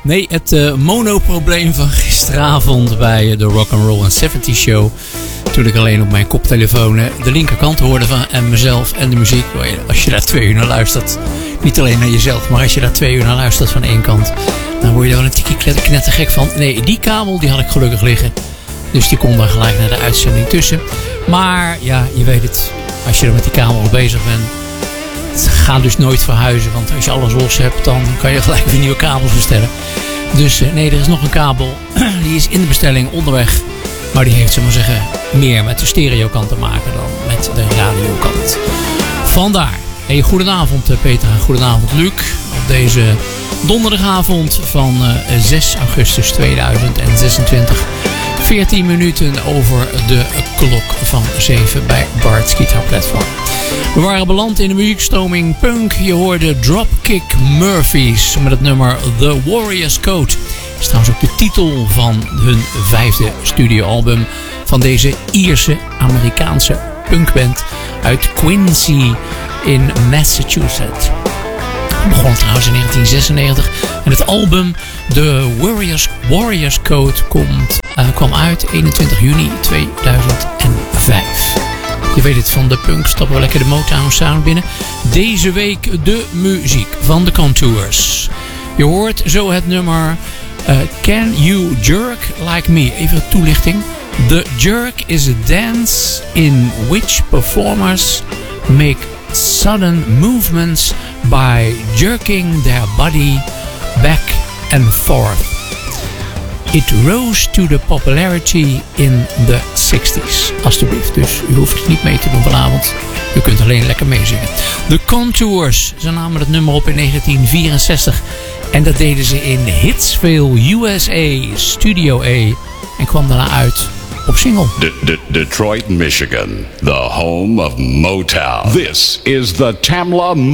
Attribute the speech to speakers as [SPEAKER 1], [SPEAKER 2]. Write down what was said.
[SPEAKER 1] Nee, het monoprobleem van gisteravond bij de Rock'n'Roll and 70 Show. Toen ik alleen op mijn koptelefoon de linkerkant hoorde van en mezelf en de muziek. Als je daar 2 uur naar luistert, niet alleen naar jezelf, maar als je daar 2 uur naar luistert van één kant, dan word je er wel een tikje knettergek van. Nee, die kabel die had ik gelukkig liggen. Dus die kon daar gelijk naar de uitzending tussen. Maar ja, je weet het, als je er met die kabel al bezig bent, ga dus nooit verhuizen. Want als je alles los hebt, dan kan je gelijk weer nieuwe kabels bestellen. Dus nee, er is nog een kabel. Die is in de bestelling onderweg. Maar die heeft, zullen we zeggen, meer met de stereokant te maken dan met de radiokant. Vandaar. Hey, goedenavond Peter en goedenavond Luc. Op deze donderdagavond van 6 augustus 2026. 14 minuten over de klok van 7 bij Bart's Guitar Platform. We waren beland in de muziekstroming punk. Je hoorde Dropkick Murphys met het nummer The Warrior's Code. Dat is trouwens ook de titel van hun 5e studioalbum van deze Ierse-Amerikaanse punkband uit Quincy in Massachusetts. Het begon trouwens in 1996 en het album The Warrior's Code kwam uit 21 juni 2005. Je weet het, van de punk stappen we lekker de Motown sound binnen. Deze week de muziek van de Contours. Je hoort zo het nummer Can You Jerk Like Me? Even toelichting. The jerk is a dance in which performers make sudden movements by jerking their body back and forth. It rose to the popularity in the 60s. Alsjeblieft, dus u hoeft het niet mee te doen vanavond. U kunt alleen lekker meezingen. The Contours, ze namen het nummer op in 1964. En dat deden ze in Hitsville, USA, Studio A. En kwam daarna uit op single.
[SPEAKER 2] Detroit, Michigan, the home of Motown. This is the Tamla